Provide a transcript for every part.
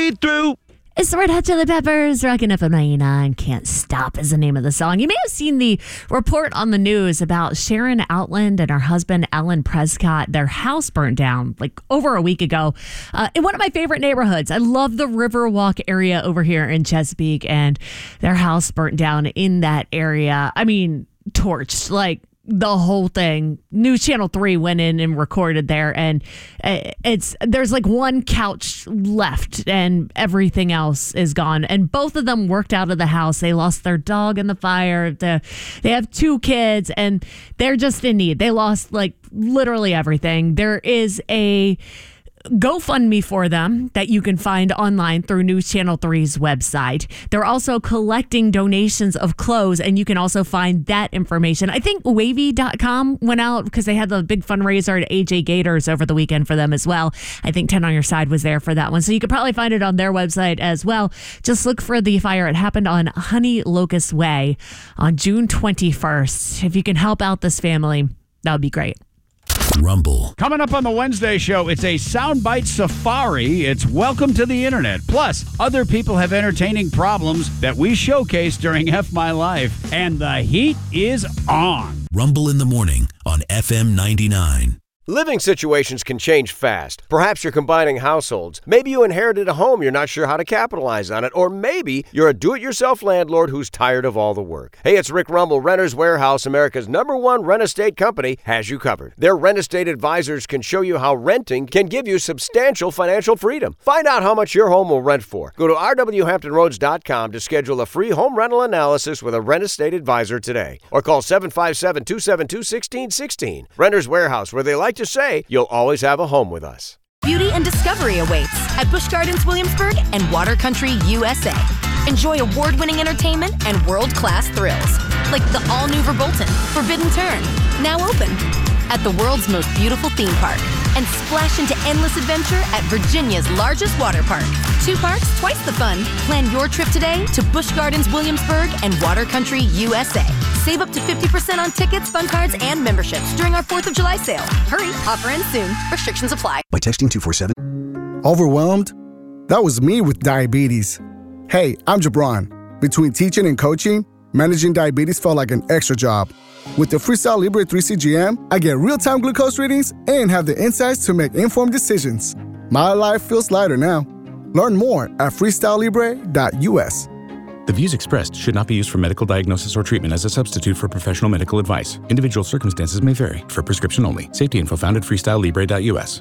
speed through. It's the Red Hot Chili Peppers, rocking FM 99. Can't Stop is the name of the song. You may have seen the report on the news about Sharon Outland and her husband, Alan Prescott. Their house burnt down like over a week ago in one of my favorite neighborhoods. I love the Riverwalk area over here in Chesapeake, and their house burnt down in that area. I mean, torched, like the whole thing. News Channel 3 went in and recorded there, and there's like one couch left and everything else is gone. And both of them worked out of the house. They lost their dog in the fire. They have 2 kids, and they're just in need. They lost like literally everything. There is a GoFundMe for them that you can find online through News Channel 3's website. They're also collecting donations of clothes, and you can also find that information. I think Wavy.com went out because they had the big fundraiser at AJ Gators over the weekend for them as well. I think 10 on Your Side was there for that one. So you could probably find it on their website as well. Just look for the fire. It happened on Honey Locust Way on June 21st. If you can help out this family, that would be great. Rumble. Coming up on the Wednesday show, it's a soundbite safari. It's Welcome to the Internet. Plus, other people have entertaining problems that we showcase during F My Life. And the heat is on. Rumble in the morning on FM 99. Living situations can change fast. Perhaps you're combining households. Maybe you inherited a home you're not sure how to capitalize on it. Or maybe you're a do-it-yourself landlord who's tired of all the work. Hey, it's Rick Rumble. Renters Warehouse, America's #1 rent estate company, has you covered. Their rent estate advisors can show you how renting can give you substantial financial freedom. Find out how much your home will rent for. Go to rwhamptonroads.com to schedule a free home rental analysis with a rent estate advisor today. Or call 757-272-1616. Renters Warehouse, where they like to say you'll always have a home with us. Beauty and discovery awaits at Busch Gardens Williamsburg and Water Country USA. Enjoy award-winning entertainment and world-class thrills, like the all-new Verbolten, Forbidden Turn, now open at the world's most beautiful theme park, and splash into endless adventure at Virginia's largest water park. 2 parks, twice the fun. Plan your trip today to Busch Gardens Williamsburg and Water Country USA. Save up to 50% on tickets, fun cards, and memberships during our 4th of July sale. Hurry, offer ends soon. Restrictions apply. By texting 247. Overwhelmed? That was me with diabetes. Hey, I'm Jabron. Between teaching and coaching, managing diabetes felt like an extra job. With the Freestyle Libre 3 CGM, I get real-time glucose readings and have the insights to make informed decisions. My life feels lighter now. Learn more at freestylelibre.us. The views expressed should not be used for medical diagnosis or treatment as a substitute for professional medical advice. Individual circumstances may vary. For prescription only. Safety info found at freestylelibre.us.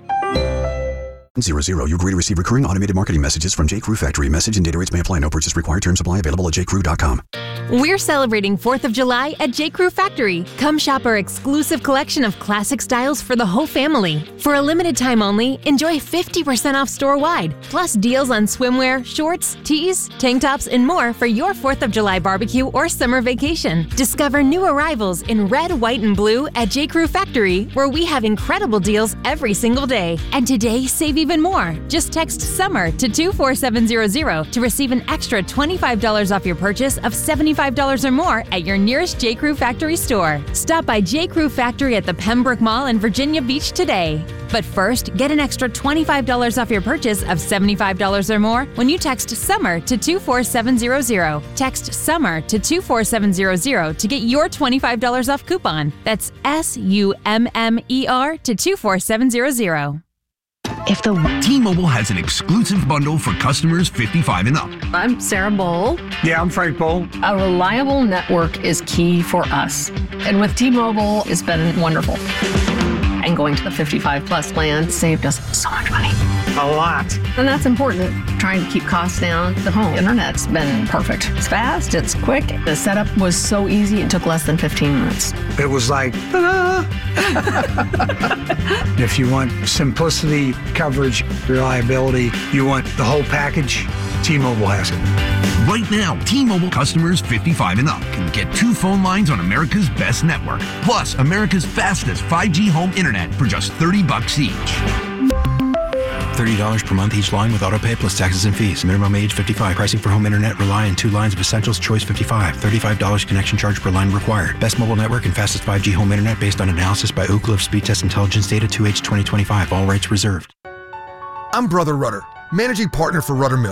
00. You agree to receive recurring automated marketing messages from J. Crew Factory. Message and data rates may apply. No purchase required. Terms apply. Available at jcrew.com. We're celebrating 4th of July at J. Crew Factory. Come shop our exclusive collection of classic styles for the whole family. For a limited time only, enjoy 50% off store-wide, plus deals on swimwear, shorts, tees, tank tops, and more for your 4th of July barbecue or summer vacation. Discover new arrivals in red, white, and blue at J. Crew Factory, where we have incredible deals every single day. And today, save even more. Just text SUMMER to 24700 to receive an extra $25 off your purchase of $75 or more at your nearest J. Crew Factory store. Stop by J. Crew Factory at the Pembroke Mall in Virginia Beach today. But first, get an extra $25 off your purchase of $75 or more when you text SUMMER to 24700. Text SUMMER to 24700 to get your $25 off coupon. That's SUMMER to 24700. If the T-Mobile has an exclusive bundle for customers 55 and up. I'm Sarah Bowl. Yeah, I'm Frank Bowl. A reliable network is key for us. And with T-Mobile, it's been wonderful. And going to the 55 plus plan saved us so much money. A lot. And that's important. Trying to keep costs down. The home internet's been perfect. It's fast, it's quick. The setup was so easy, it took less than 15 minutes. It was like, ta-da! If you want simplicity, coverage, reliability, you want the whole package, T-Mobile has it. Right now, T-Mobile customers 55 and up can get 2 phone lines on America's best network, plus America's fastest 5G home internet for just $30 each. $30 per month each line with autopay plus taxes and fees. Minimum age 55. Pricing for home internet rely on 2 lines of Essentials Choice 55. $35 connection charge per line required. Best mobile network and fastest 5G home internet based on analysis by Ookla of Speed Test Intelligence Data 2H 2025. All rights reserved. I'm Brother Rudder, managing partner for Rudder Mills.